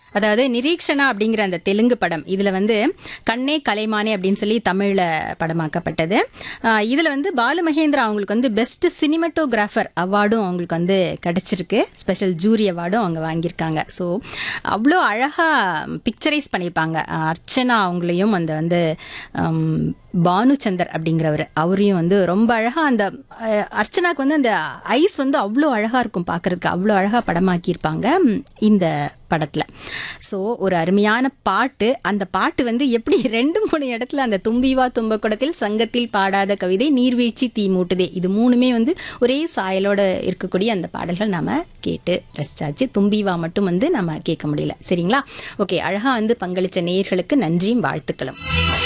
அதாவது நிரீக்ஷனா அப்படிங்கிற அந்த தெலுங்கு படம் இதுல வந்து கண்ணே கலைமானே அப்படின்னு சொல்லி தமிழ்ல படமாக்கப்பட்டது. இதுல வந்து பாலு மகேந்திரா அவங்களுக்கு வந்து பெஸ்ட் சினிமட்டோகிராஃபர் அவார்டும் அவங்களுக்கு வந்து கிடைச்சிருக்கு. ஸ்பெஷல் ஜூரி அவார்டும் அவங்க வாங்கியிருக்காங்க. ஸோ அவ்வளோ அழகா பிக்சரைஸ் பண்ணியிருப்பாங்க. அர்ச்சனா அவங்களையும் அந்த வந்து பானுச்சந்தர் அப்படிங்கிறவர் அவரையும் வந்து ரொம்ப அழகா அந்த அர்ச்சனாக்கு வந்து அந்த ஐஸ் வந்து அவ்வளோ அழகா இருக்கும் பார்க்கறதுக்கு. அவ்வளோ அழகா படமாக்கியிருப்பாங்க இந்த படத்துல. ஸோ ஒரு அருமையான பாட்டு. அந்த பாட்டு வந்து எப்படி 2-3 இடத்துல அந்த தும்பிவா தும்பக்குடத்தில் சங்கத்தில் பாடாத கவிதை நீர்வீழ்ச்சி தீ மூட்டுதே இது மூணுமே வந்து ஒரே சாயலோட இருக்கக்கூடிய அந்த பாடல்கள் நாம கேட்டு ரசிச்சாச்சு. தும்பிவா மட்டும் வந்து நம்ம கேட்க முடியல. சரிங்களா? ஓகே, அழகா வந்து பங்களிச்ச நேயர்களுக்கு நன்றியும் வாழ்த்துக்களும்.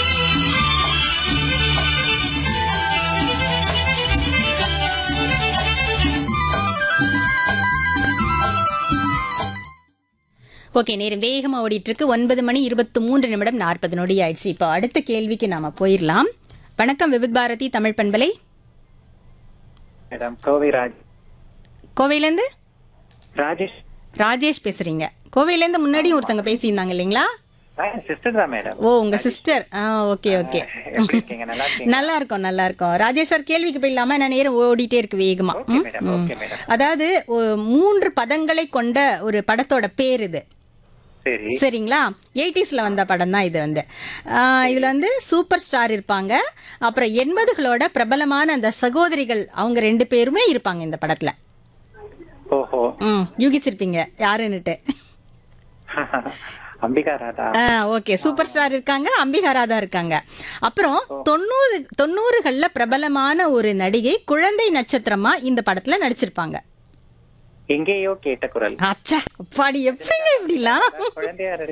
ஓகே, நேரம் வேகமா ஓடிட்டு இருக்கு. 9:23 ஆயிடுச்சு. இப்போ அடுத்த கேள்விக்கு நாம போயிடலாம். வணக்கம் விவித் பாரதி தமிழ் பண்பலை. மேடம் கோவைராஜ். கோவையிலேருந்து ராஜேஷ். ராஜேஷ் பேசுறீங்க. கோவையிலேருந்து முன்னாடி ஒருத்தங்க பேசியிருந்தாங்க இல்லைங்களா? சிஸ்டர் தான் மேடம். ஓ, உங்க சிஸ்டர். Okay okay. எப்படி இருக்கீங்க? நல்லா இருக்கீங்க? நல்லா இருக்கும் நல்லா இருக்கும். ராஜேஷ் சார், கேள்விக்கு போயிடலாமா? நான் நேரம் ஓடிட்டே இருக்கு வேகமா. Okay madam, okay madam. அதாவது 3 பதங்களை கொண்ட ஒரு படத்தோட பேர் இது. சரி. சரிங்களா? 80ஸ்ல வந்த படம் தான் இது வந்து. இதுல வந்து சூப்பர் ஸ்டார் இருப்பாங்க. அப்புறம் 80களோட பிரபலமான அந்த சகோதரிகள் அவங்க 2 பேருமே இருப்பாங்க இந்த படத்துல. ஓஹோ. யூகிச்சிருப்பீங்க யாருன்னுட்டு. Ambika Radha. Okay, super star இருக்காங்க, அம்பிகா ராதா இருக்காங்க. அப்புறம் 90களில் பிரபலமான ஒரு நடிகை குழந்தை நட்சத்திரமா இந்த படத்துல நடிச்சிருப்பாங்க. எங்கேயோ கேட்ட குரல். அச்சா, அப்பாடி எப்படிங்க இப்படிலாம் குழந்தையா